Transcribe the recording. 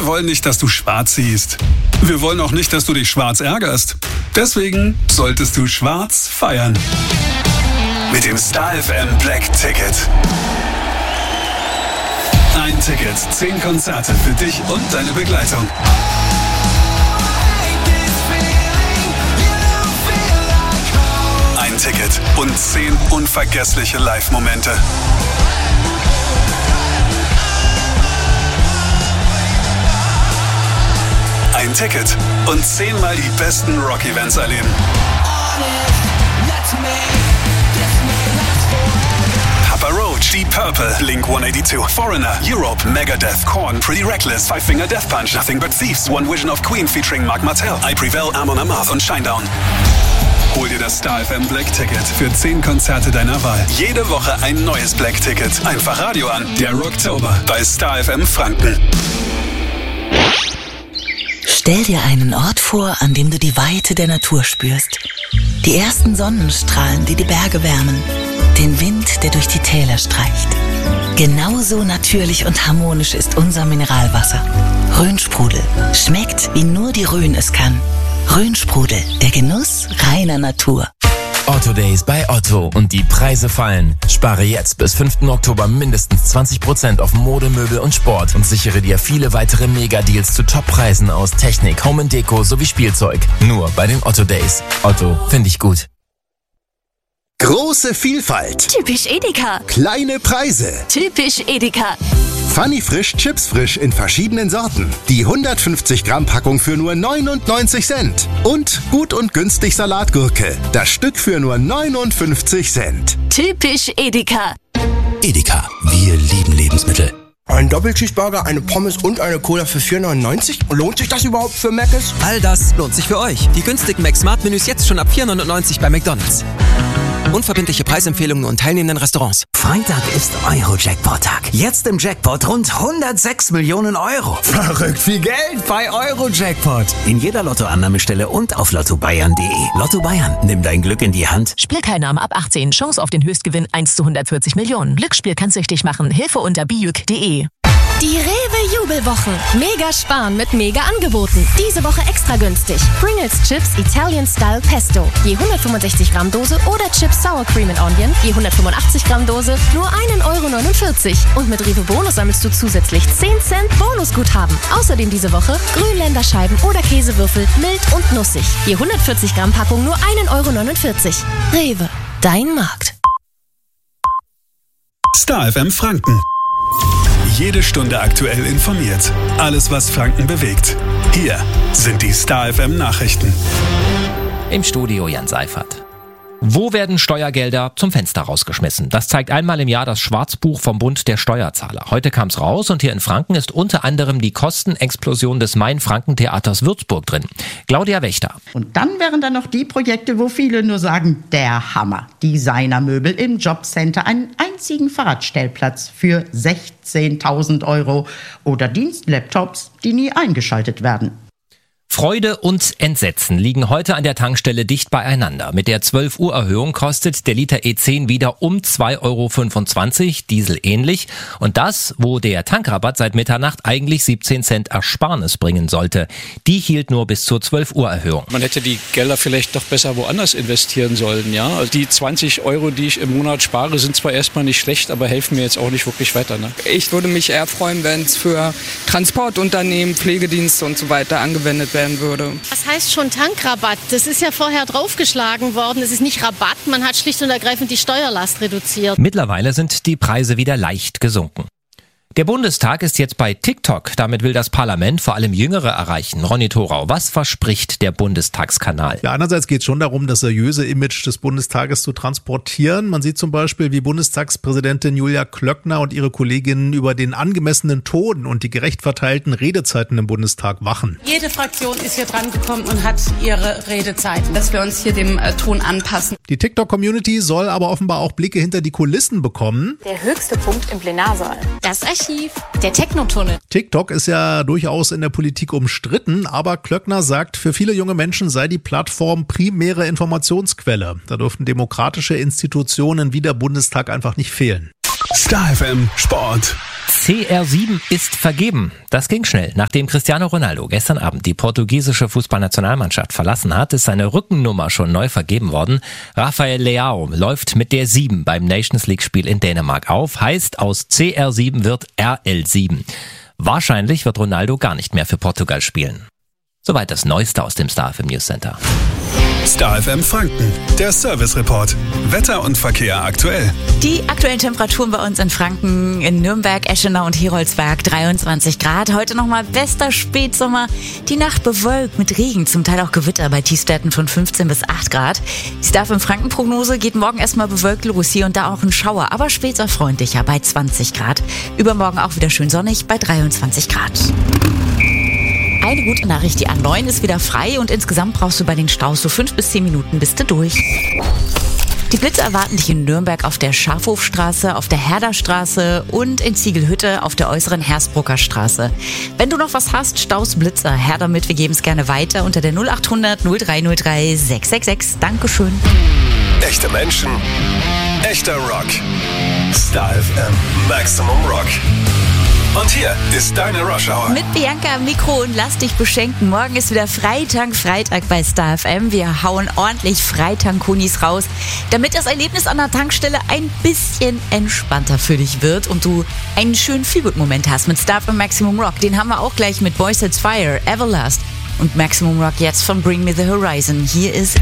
Wir wollen nicht, dass du schwarz siehst. Wir wollen auch nicht, dass du dich schwarz ärgerst. Deswegen solltest du schwarz feiern. Mit dem Star FM Black Ticket. Ein Ticket, 10 Konzerte für dich und deine Begleitung. Ein Ticket und 10 unvergessliche Live-Momente. Ein Ticket und 10-mal die besten Rock-Events erleben. Papa Roach, Deep Purple, Blink 182, Foreigner, Europe, Megadeth, Korn, Pretty Reckless, Five Finger Death Punch, Nothing But Thieves, One Vision of Queen featuring Mark Martel, I Prevail, Amon Amarth und Shinedown. Hol dir das Star FM Black Ticket für 10 Konzerte deiner Wahl. Jede Woche ein neues Black Ticket. Einfach Radio an. Der Rocktober bei Star FM Franken. Stell dir einen Ort vor, an dem du die Weite der Natur spürst. Die ersten Sonnenstrahlen, die die Berge wärmen. Den Wind, der durch die Täler streicht. Genauso natürlich und harmonisch ist unser Mineralwasser. Rhönsprudel. Schmeckt, wie nur die Rhön es kann. Rhönsprudel, der Genuss reiner Natur. Otto Days bei Otto und die Preise fallen. Spare jetzt bis 5. Oktober mindestens 20% auf Mode, Möbel und Sport und sichere dir viele weitere Mega-Deals zu Top-Preisen aus Technik, Home & Deko sowie Spielzeug. Nur bei den Otto Days. Otto, finde ich gut. Große Vielfalt. Typisch Edeka. Kleine Preise. Typisch Edeka. Funny Frisch, Chips Frisch in verschiedenen Sorten. Die 150 Gramm Packung für nur 99 Cent. Und gut und günstig Salatgurke. Das Stück für nur 59 Cent. Typisch Edeka. Edeka, wir lieben Lebensmittel. Ein Doppelcheeseburger, eine Pommes und eine Cola für 4,99? Lohnt sich das überhaupt für Mc's? All das lohnt sich für euch. Die günstigen McSmart-Menüs jetzt schon ab 4,99 bei McDonald's. Unverbindliche Preisempfehlungen und teilnehmenden Restaurants. Freitag ist Euro-Jackpot-Tag. Jetzt im Jackpot rund 106 Millionen Euro. Verrückt viel Geld bei Euro-Jackpot. In jeder Lottoannahmestelle und auf lottobayern.de. Lotto Bayern, nimm dein Glück in die Hand. Spielteilnahme ab 18. Chance auf den Höchstgewinn 1 zu 140 Millionen. Glücksspiel kann süchtig machen. Hilfe unter biuk.de. Die Rewe-Jubelwochen. Mega sparen mit Mega-Angeboten. Diese Woche extra günstig. Pringles Chips Italian Style Pesto. Je 165 Gramm Dose oder Chips Sour Cream and Onion. Je 185 Gramm Dose. Nur 1,49 €. Und mit Rewe Bonus sammelst du zusätzlich 10 Cent Bonusguthaben. Außerdem diese Woche Grünländerscheiben oder Käsewürfel. Mild und nussig. Je 140 Gramm Packung nur 1,49 €. Rewe. Dein Markt. Star FM Franken. Jede Stunde aktuell informiert. Alles, was Franken bewegt. Hier sind die Star FM Nachrichten. Im Studio Jan Seifert. Wo werden Steuergelder zum Fenster rausgeschmissen? Das zeigt einmal im Jahr das Schwarzbuch vom Bund der Steuerzahler. Heute kam's raus und hier in Franken ist unter anderem die Kostenexplosion des Main-Franken-Theaters Würzburg drin. Claudia Wächter. Und dann wären da noch die Projekte, wo viele nur sagen, der Hammer. Designermöbel im Jobcenter, einen einzigen Fahrradstellplatz für 16.000 € oder Dienstlaptops, die nie eingeschaltet werden. Freude und Entsetzen liegen heute an der Tankstelle dicht beieinander. Mit der 12-Uhr-Erhöhung kostet der Liter E10 wieder um 2,25 €, Diesel ähnlich. Und das, wo der Tankrabatt seit Mitternacht eigentlich 17 Cent Ersparnis bringen sollte. Die hielt nur bis zur 12-Uhr-Erhöhung. Man hätte die Gelder vielleicht doch besser woanders investieren sollen, ja. Also die 20 €, die ich im Monat spare, sind zwar erstmal nicht schlecht, aber helfen mir jetzt auch nicht wirklich weiter, ne? Ich würde mich eher freuen, wenn es für Transportunternehmen, Pflegedienste und so weiter angewendet werden würde. Das heißt schon Tankrabatt. Das ist ja vorher draufgeschlagen worden. Es ist nicht Rabatt, man hat schlicht und ergreifend die Steuerlast reduziert. Mittlerweile sind die Preise wieder leicht gesunken. Der Bundestag ist jetzt bei TikTok. Damit will das Parlament vor allem Jüngere erreichen. Ronny Thorau, was verspricht der Bundestagskanal? Ja, einerseits geht es schon darum, das seriöse Image des Bundestages zu transportieren. Man sieht zum Beispiel, wie Bundestagspräsidentin Julia Klöckner und ihre Kolleginnen über den angemessenen Ton und die gerecht verteilten Redezeiten im Bundestag wachen. Jede Fraktion ist hier dran gekommen und hat ihre Redezeiten, dass wir uns hier dem Ton anpassen. Die TikTok-Community soll aber offenbar auch Blicke hinter die Kulissen bekommen. Der höchste Punkt im Plenarsaal. Das Archiv. Der Technotunnel. TikTok ist ja durchaus in der Politik umstritten, aber Klöckner sagt, für viele junge Menschen sei die Plattform primäre Informationsquelle. Da dürften demokratische Institutionen wie der Bundestag einfach nicht fehlen. Star FM Sport. CR7 ist vergeben. Das ging schnell. Nachdem Cristiano Ronaldo gestern Abend die portugiesische Fußballnationalmannschaft verlassen hat, ist seine Rückennummer schon neu vergeben worden. Rafael Leao läuft mit der 7 beim Nations League-Spiel in Dänemark auf. Heißt, aus CR7 wird RL7. Wahrscheinlich wird Ronaldo gar nicht mehr für Portugal spielen. Soweit das Neueste aus dem Star FM News Center. Star FM Franken, der Service Report. Wetter und Verkehr aktuell. Die aktuellen Temperaturen bei uns in Franken, in Nürnberg, Eschenau und Heroldsberg 23 Grad. Heute nochmal bester Spätsommer. Die Nacht bewölkt mit Regen, zum Teil auch Gewitter bei Tiefstwerten von 15 bis 8 Grad. Die Star FM Franken Prognose geht morgen erstmal bewölkt los, hier und da auch ein Schauer, aber später freundlicher bei 20 Grad. Übermorgen auch wieder schön sonnig bei 23 Grad. Eine gute Nachricht, die A9 ist wieder frei und insgesamt brauchst du bei den Staus so 5 bis 10 Minuten, bist du durch. Die Blitze erwarten dich in Nürnberg auf der Schafhofstraße, auf der Herderstraße und in Ziegelhütte auf der äußeren Hersbrucker Straße. Wenn du noch was hast, Staus, Blitzer, her damit, wir geben es gerne weiter unter der 0800 0303 666. Dankeschön. Echte Menschen, echter Rock. Star FM Maximum Rock. Und hier ist deine Rush Hour. Mit Bianca am Mikro und lass dich beschenken. Morgen ist wieder Freitag bei Star FM. Wir hauen ordentlich Freitag-Kunis raus, damit das Erlebnis an der Tankstelle ein bisschen entspannter für dich wird und du einen schönen Feelgood-Moment hast mit Star FM Maximum Rock. Den haben wir auch gleich mit Boys It's Fire, Everlast und Maximum Rock jetzt von Bring Me The Horizon. Hier ist